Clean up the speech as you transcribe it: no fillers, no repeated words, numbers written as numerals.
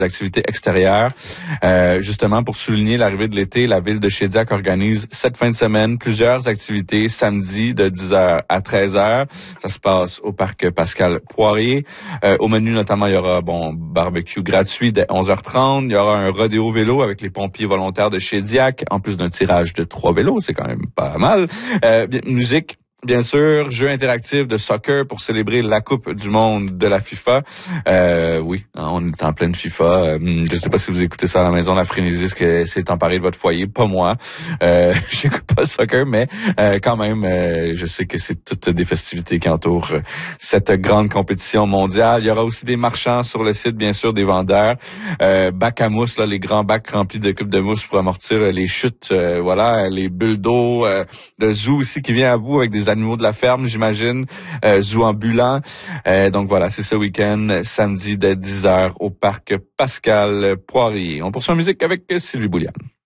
d'activités extérieures. Justement, pour souligner l'arrivée de l'été, la ville de Shediac organise cette fin de semaine plusieurs activités samedi de 10h à 13h. Ça se passe au parc Pascal Poirier. Au menu, notamment, il y aura barbecue gratuit dès 11h30. Il y aura un rodéo vélo avec les pompiers volontaires de Shediac, en plus d'un tirage de 3 vélos. C'est quand même pas mal. Musique. Bien sûr, jeu interactif de soccer pour célébrer la Coupe du monde de la FIFA. Oui, on est en pleine FIFA. Je sais pas si vous écoutez ça à la maison, la frénésie, que c'est emparé de votre foyer, pas moi. J'écoute pas le soccer, mais quand même, je sais que c'est toutes des festivités qui entourent cette grande compétition mondiale. Il y aura aussi des marchands sur le site, bien sûr, des vendeurs. Bacs à mousse, là, les grands bacs remplis de cubes de mousse pour amortir les chutes, voilà, les bulles d'eau. Le zoo aussi qui vient à bout avec des animaux de la ferme, j'imagine, zoo ambulant. Donc voilà, c'est ce week-end, samedi dès 10h au parc Pascal Poirier. On poursuit en musique avec Sylvie Bouliane.